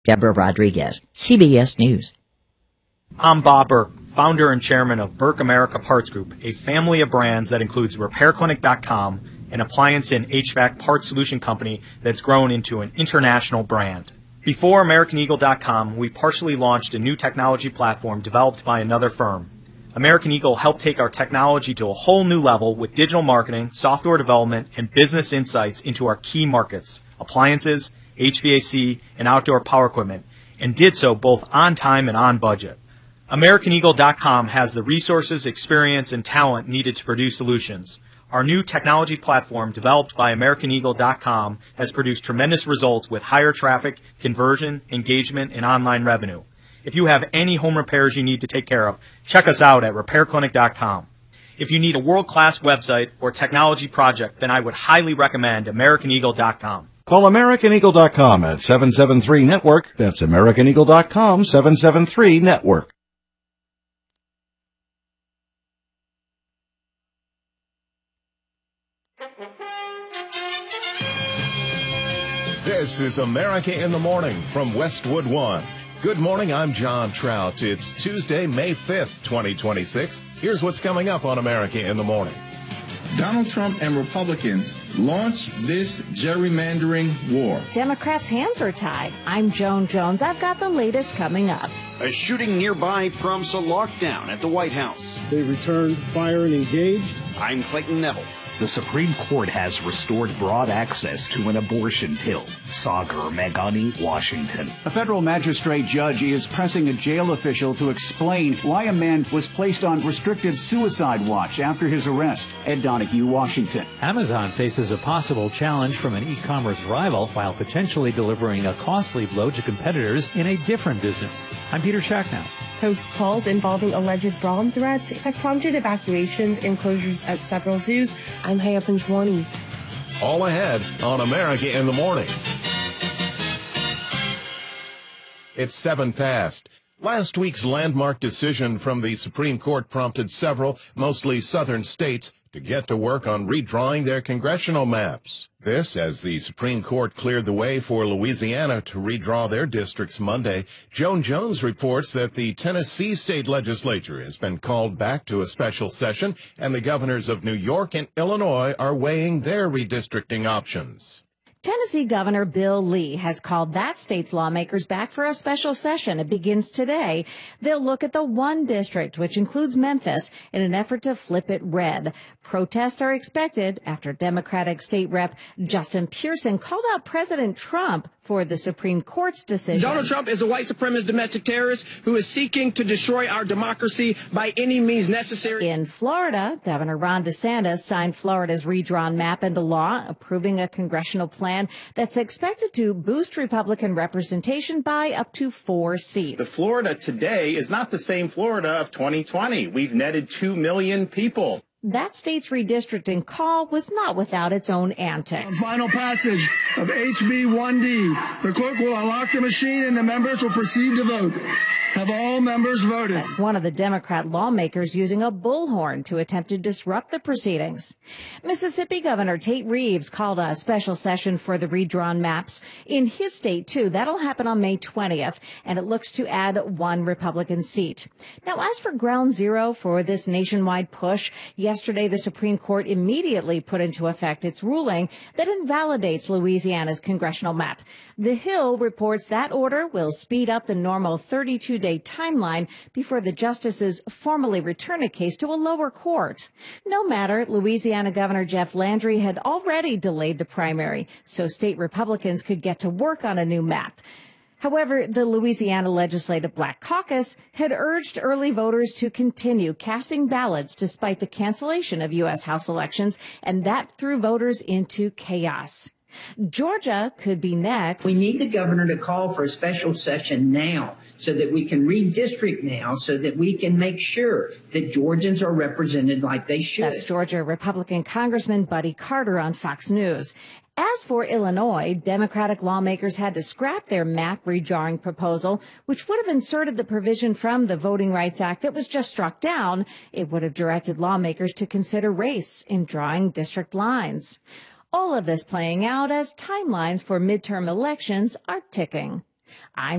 Deborah Rodriguez, CBS News. I'm Bob Burke, founder and chairman of Burke America Parts Group, a family of brands that includes RepairClinic.com, an appliance and HVAC parts solution company that's grown into an international brand. Before AmericanEagle.com, we partially launched a new technology platform developed by another firm. American Eagle helped take our technology to a whole new level with digital marketing, software development, and business insights into our key markets, appliances, HVAC, and outdoor power equipment, and did so both on time and on budget. AmericanEagle.com has the resources, experience, and talent needed to produce solutions. Our new technology platform, developed by AmericanEagle.com, has produced tremendous results with higher traffic, conversion, engagement, and online revenue. If you have any home repairs you need to take care of, check us out at RepairClinic.com. If you need a world-class website or technology project, then I would highly recommend AmericanEagle.com. Call AmericanEagle.com at 773-NETWORK. That's AmericanEagle.com, 773-NETWORK. This is America in the Morning from Westwood One. Good morning, I'm John Trout. It's Tuesday, May 5th, 2026. Here's what's coming up on America in the Morning. Donald Trump and Republicans launch this gerrymandering war. Democrats' hands are tied. I'm Joan Jones. I've got the latest coming up. A shooting nearby prompts a lockdown at the White House. They returned fire and engaged. I'm Clayton Neville. The Supreme Court has restored broad access to an abortion pill. Sagar Meghani, Washington. A federal magistrate judge is pressing a jail official to explain why a man was placed on restricted suicide watch after his arrest. Ed Donahue, Washington. Amazon faces a possible challenge from an e-commerce rival while potentially delivering a costly blow to competitors in a different business. I'm Peter Schacknow. Hoax calls involving alleged bomb threats have prompted evacuations and closures at several zoos. I'm Haya Panjwani. All ahead on America in the Morning. It's 7 past. Last week's landmark decision from the Supreme Court prompted several, mostly southern states, to get to work on redrawing their congressional maps. This as the Supreme Court cleared the way for Louisiana to redraw their districts Monday. Joan Jones reports that the Tennessee state legislature has been called back to a special session, and the governors of New York and Illinois are weighing their redistricting options. Tennessee Governor Bill Lee has called that state's lawmakers back for a special session. It begins today. They'll look at the one district, which includes Memphis, in an effort to flip it red. Protests are expected after Democratic State Rep Justin Pearson called out President Trump for the Supreme Court's decision. Donald Trump is a white supremacist domestic terrorist who is seeking to destroy our democracy by any means necessary. In Florida, Governor Ron DeSantis signed Florida's redrawn map into law, approving a congressional plan that's expected to boost Republican representation by up to 4 seats. The Florida today is not the same Florida of 2020. We've netted 2 million people. That state's redistricting call was not without its own antics. Final passage of HB 1D. The clerk will unlock the machine and the members will proceed to vote. Have all members voted? That's one of the Democrat lawmakers using a bullhorn to attempt to disrupt the proceedings. Mississippi Governor Tate Reeves called a special session for the redrawn maps in his state, too. That'll happen on May 20th, and it looks to add 1 Republican seat. Now, as for ground zero for this nationwide push, yesterday the Supreme Court immediately put into effect its ruling that invalidates Louisiana's congressional map. The Hill reports that order will speed up the normal 32-day timeline before the justices formally return a case to a lower court. No matter, Louisiana Governor Jeff Landry had already delayed the primary, so state Republicans could get to work on a new map. However, the Louisiana Legislative Black Caucus had urged early voters to continue casting ballots despite the cancellation of U.S. House elections, and that threw voters into chaos. Georgia could be next. We need the governor to call for a special session now so that we can redistrict now so that we can make sure that Georgians are represented like they should. That's Georgia Republican Congressman Buddy Carter on Fox News. As for Illinois, Democratic lawmakers had to scrap their map redrawing proposal, which would have inserted the provision from the Voting Rights Act that was just struck down. It would have directed lawmakers to consider race in drawing district lines. All of this playing out as timelines for midterm elections are ticking. I'm